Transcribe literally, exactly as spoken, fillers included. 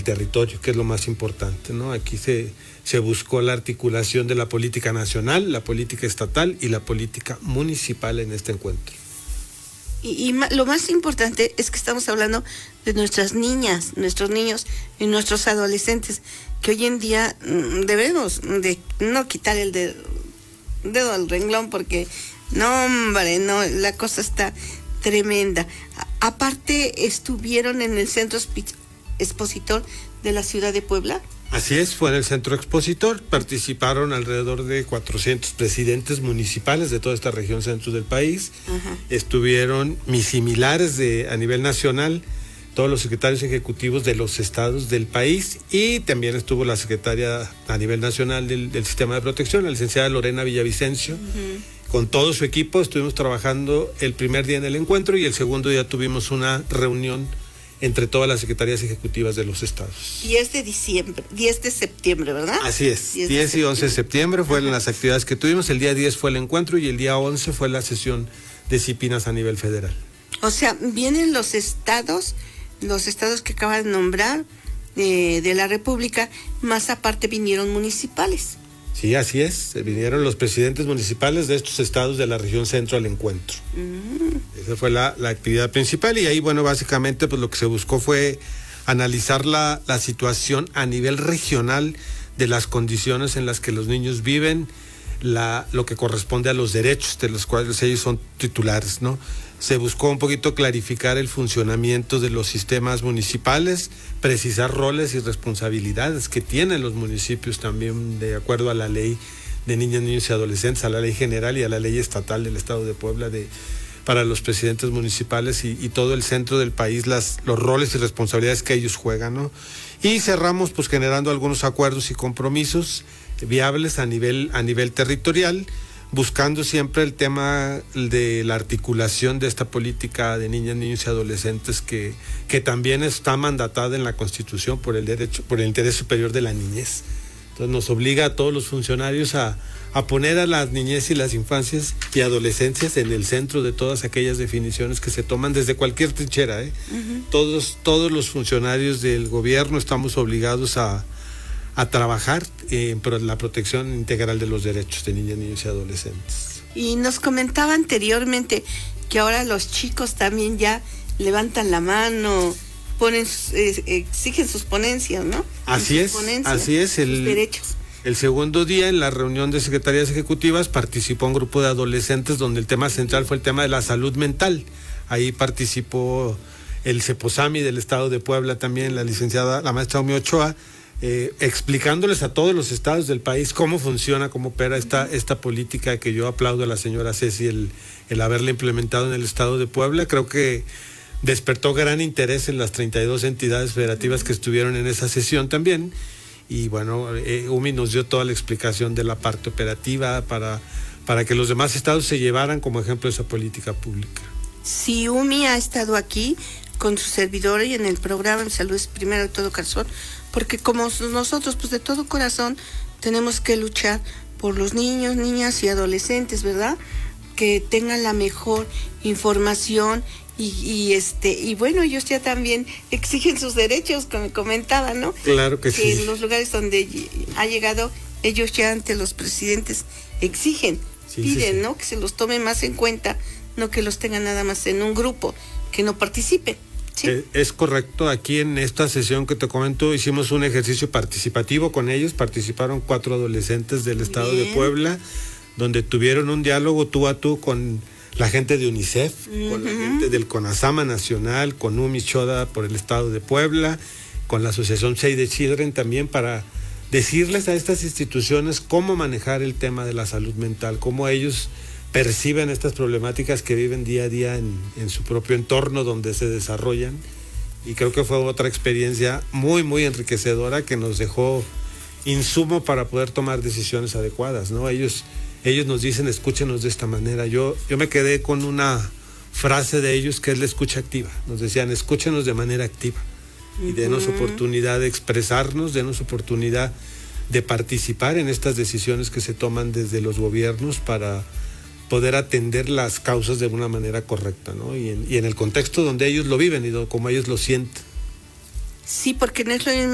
territorio, que es lo más importante, ¿no? Aquí se, se buscó la articulación de la política nacional, la política estatal y la política municipal en este encuentro. Y, y ma, lo más importante es que estamos hablando de nuestras niñas, nuestros niños y nuestros adolescentes, que hoy en día mmm, debemos de no quitar el dedo, dedo al renglón, porque no, hombre, no, la cosa está tremenda. A, aparte, estuvieron en el centro expositor de la ciudad de Puebla. Así es, fue en el centro expositor, participaron alrededor de cuatrocientos presidentes municipales de toda esta región centro del país. Ajá. Estuvieron mis similares de, a nivel nacional, todos los secretarios ejecutivos de los estados del país, y también estuvo la secretaria a nivel nacional del, del sistema de protección, la licenciada Lorena Villavicencio. Uh-huh. Con todo su equipo estuvimos trabajando el primer día en el encuentro, y el segundo día tuvimos una reunión entre todas las secretarías ejecutivas de los estados. diez de diciembre, diez de septiembre, ¿verdad? Así es, diez y once de septiembre fueron las actividades que tuvimos. El día diez fue el encuentro y el día once fue la sesión de CIPINAS a nivel federal. O sea, vienen los estados, los estados que acaba de nombrar eh, de la República, más aparte vinieron municipales. Sí, así es, vinieron los presidentes municipales de estos estados de la región centro al encuentro. Mm. Esa fue la, la actividad principal, y ahí, bueno, básicamente pues lo que se buscó fue analizar la, la situación a nivel regional de las condiciones en las que los niños viven, la, lo que corresponde a los derechos de los cuales ellos son titulares, ¿no? Se buscó un poquito clarificar el funcionamiento de los sistemas municipales, precisar roles y responsabilidades que tienen los municipios también de acuerdo a la ley de niñas, niños y adolescentes, a la ley general y a la ley estatal del Estado de Puebla de, para los presidentes municipales y, y todo el centro del país, las, los roles y responsabilidades que ellos juegan, ¿no? Y cerramos pues generando algunos acuerdos y compromisos viables a nivel, a nivel territorial, buscando siempre el tema de la articulación de esta política de niñas, niños y adolescentes que, que también está mandatada en la Constitución por el derecho, por el interés superior de la niñez. Entonces nos obliga a todos los funcionarios a, a poner a las niñez y las infancias y adolescencias en el centro de todas aquellas definiciones que se toman desde cualquier trinchera, ¿eh? Uh-huh. Todos, todos los funcionarios del gobierno estamos obligados a a trabajar en eh, la protección integral de los derechos de niñas, niños y adolescentes. Y nos comentaba anteriormente que ahora los chicos también ya levantan la mano, ponen, eh, exigen sus ponencias, ¿no? Así es, así es. El, sus derechos. El segundo día, en la reunión de secretarías ejecutivas, participó un grupo de adolescentes donde el tema central fue el tema de la salud mental. Ahí participó el CEPOSAMI del Estado de Puebla también, la licenciada, la maestra Omi Ochoa, Eh, explicándoles a todos los estados del país cómo funciona, cómo opera esta, esta política, que yo aplaudo a la señora Ceci el, el haberla implementado en el estado de Puebla. Creo que despertó gran interés en las treinta y dos entidades federativas que estuvieron en esa sesión también, y bueno, eh, Umi nos dio toda la explicación de la parte operativa para, para que los demás estados se llevaran como ejemplo esa política pública. Sí, Umi ha estado aquí con su servidor y en el programa en Salud es Primero de todo corazón, porque como nosotros, pues de todo corazón, tenemos que luchar por los niños, niñas y adolescentes, ¿verdad? Que tengan la mejor información y, y este y bueno, ellos ya también exigen sus derechos, como me comentaba, ¿no? Claro que, que sí. En los lugares donde ha llegado, ellos ya ante los presidentes exigen, sí, piden, sí, sí. ¿no? Que se los tomen más en cuenta, no que los tengan nada más en un grupo, que no participen. ¿Sí? Es correcto. Aquí en esta sesión que te comento hicimos un ejercicio participativo con ellos. Participaron cuatro adolescentes del estado Bien. de Puebla, donde tuvieron un diálogo tú a tú con la gente de UNICEF, uh-huh. con la gente del CONASAMA Nacional, con Umi Choda por el estado de Puebla, con la asociación Save the Children también, para decirles a estas instituciones cómo manejar el tema de la salud mental, cómo ellos perciben estas problemáticas que viven día a día en, en su propio entorno donde se desarrollan, y creo que fue otra experiencia muy muy enriquecedora que nos dejó insumo para poder tomar decisiones adecuadas, ¿no? Ellos, ellos nos dicen escúchenos de esta manera. Yo, yo me quedé con una frase de ellos que es la escucha activa. Nos decían escúchenos de manera activa y denos oportunidad de expresarnos, denos oportunidad de participar en estas decisiones que se toman desde los gobiernos para poder atender las causas de una manera correcta, ¿no? Y en, y en el contexto donde ellos lo viven y do, como ellos lo sienten. Sí, porque no es lo mismo